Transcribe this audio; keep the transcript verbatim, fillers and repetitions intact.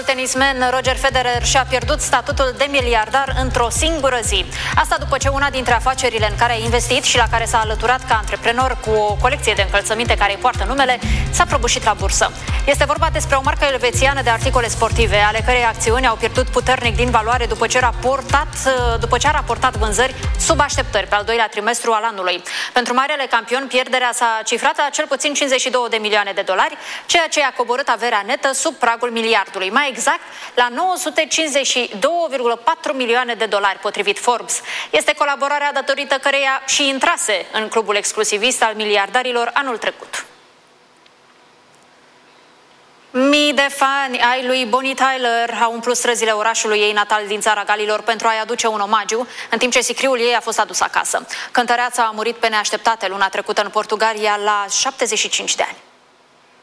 tenismen Roger Federer și-a pierdut statutul de miliardar într-o singură zi. Asta după ce una dintre afacerile în care a investit și la care s-a alăturat ca antreprenor cu o colecție de încălțăminte care îi poartă numele, s-a prăbușit la bursă. Este vorba despre o marcă elvețiană de articole sportive, ale cărei acțiuni au pierdut puternic din valoare după ce, raportat, după ce a raportat vânzări sub așteptări pe al doilea trimestru al anului. Pentru marele campion, pierderea s-a cifrat la cel puțin cincizeci și două de milioane de dolari, ceea ce a coborât averea netă sub pragul miliardului, mai exact la nouă sute cincizeci și doi virgulă patru milioane de dolari, potrivit Forbes. Este colaborarea datorită căreia și intrase în clubul exclusivist al miliardarilor anul trecut. Mii de fani ai lui Bonnie Tyler au umplut străzile orașului ei natal din țara Galilor pentru a-i aduce un omagiu, în timp ce sicriul ei a fost adus acasă. Cântăreața a murit pe neașteptate luna trecută în Portugalia la șaptezeci și cinci de ani.